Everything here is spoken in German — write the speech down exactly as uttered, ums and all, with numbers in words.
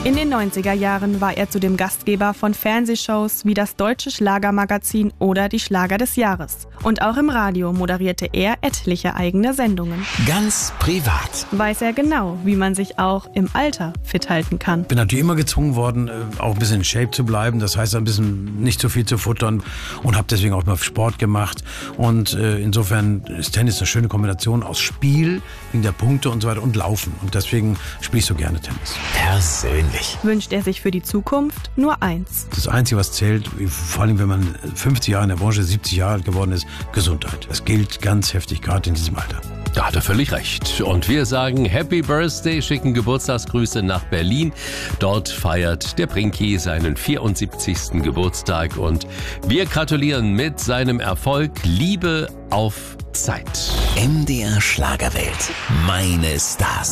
In den neunziger Jahren war er zudem Gastgeber von Fernsehshows wie das Deutsche Schlagermagazin oder die Schlager des Jahres. Und auch im Radio moderierte er etliche eigene Sendungen. Ganz privat weiß er genau, wie man sich auch im Alter fit halten kann. Bin natürlich immer gezwungen worden, auch ein bisschen in Shape zu bleiben. Das heißt, ein bisschen nicht zu viel zu futtern und habe deswegen auch mal Sport gemacht. Und äh, insofern ist Tennis eine schöne Kombination aus Spiel, wegen der Punkte und so weiter und Laufen. Und deswegen spiele ich so gerne Tennis. Persönlich wünscht er sich für die Zukunft nur eins. Das Einzige, was zählt, vor allem wenn man fünfzig Jahre in der Branche, siebzig Jahre alt geworden ist, Gesundheit. Das gilt ganz heftig, gerade in diesem Alter. Da hat er völlig recht. Und wir sagen Happy Birthday, schicken Geburtstagsgrüße nach Berlin. Dort feiert der Brinki seinen vierundsiebzigsten Geburtstag und wir gratulieren mit seinem Erfolg. Liebe auf Zeit. M D R Schlagerwelt. Meine Stars.